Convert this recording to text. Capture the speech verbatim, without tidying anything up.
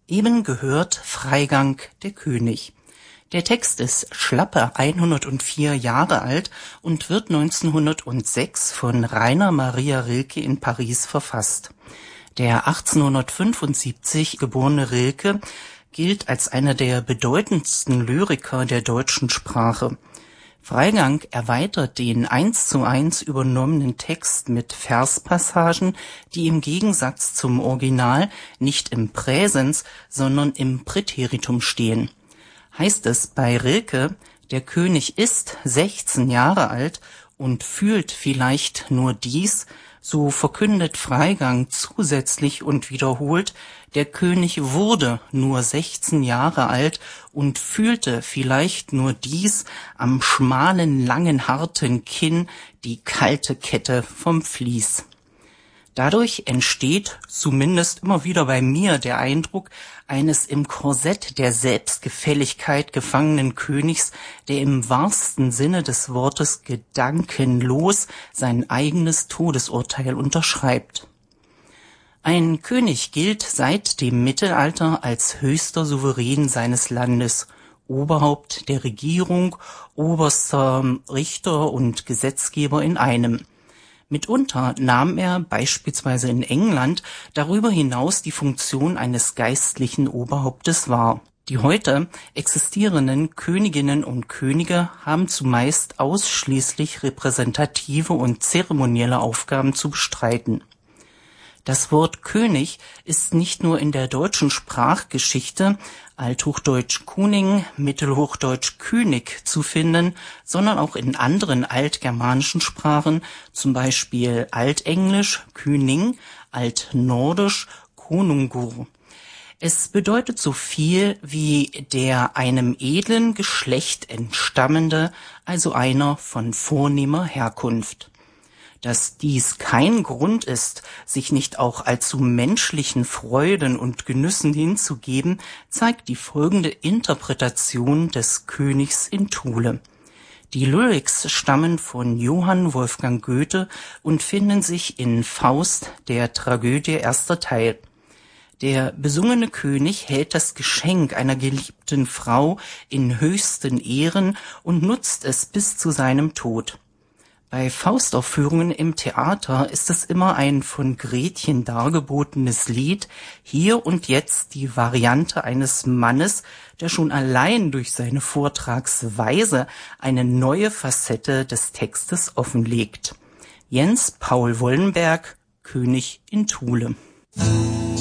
Eben gehört Freigang der König. Der Text ist schlappe hundertvier Jahre alt und wird neunzehnhundertsechs von Rainer Maria Rilke in Paris verfasst. Der achtzehnhundertfünfundsiebzig geborene Rilke gilt als einer der bedeutendsten Lyriker der deutschen Sprache. Freigang erweitert den eins zu eins übernommenen Text mit Verspassagen, die im Gegensatz zum Original nicht im Präsens, sondern im Präteritum stehen. Heißt es bei Rilke, der König ist sechzehn Jahre alt und fühlt vielleicht nur dies, so verkündet Freigang zusätzlich und wiederholt, der König wurde nur sechzehn Jahre alt und fühlte vielleicht nur dies am schmalen, langen, harten Kinn, die kalte Kette vom Vlies. Dadurch entsteht, zumindest immer wieder bei mir, der Eindruck eines im Korsett der Selbstgefälligkeit gefangenen Königs, der im wahrsten Sinne des Wortes gedankenlos sein eigenes Todesurteil unterschreibt. Ein König gilt seit dem Mittelalter als höchster Souverän seines Landes, Oberhaupt der Regierung, oberster Richter und Gesetzgeber in einem. Mitunter nahm er beispielsweise in England darüber hinaus die Funktion eines geistlichen Oberhauptes wahr. Die heute existierenden Königinnen und Könige haben zumeist ausschließlich repräsentative und zeremonielle Aufgaben zu bestreiten. Das Wort König ist nicht nur in der deutschen Sprachgeschichte, althochdeutsch Kuning, mittelhochdeutsch König, zu finden, sondern auch in anderen altgermanischen Sprachen, zum Beispiel altenglisch König, altnordisch Konungur. Es bedeutet so viel wie der einem edlen Geschlecht entstammende, also einer von vornehmer Herkunft. Dass dies kein Grund ist, sich nicht auch allzu menschlichen Freuden und Genüssen hinzugeben, zeigt die folgende Interpretation des Königs in Thule. Die Lyrics stammen von Johann Wolfgang Goethe und finden sich in Faust, der Tragödie, erster Teil. Der besungene König hält das Geschenk einer geliebten Frau in höchsten Ehren und nutzt es bis zu seinem Tod. Bei Faustaufführungen im Theater ist es immer ein von Gretchen dargebotenes Lied, hier und jetzt die Variante eines Mannes, der schon allein durch seine Vortragsweise eine neue Facette des Textes offenlegt. Jens Paul Wollenberg, König in Thule.